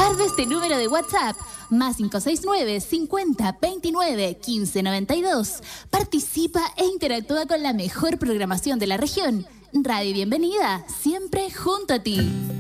Reserve este número de WhatsApp, más 569 50 29 15 92. Participa e interactúa con la mejor programación de la región. Radio Bienvenida, siempre junto a ti.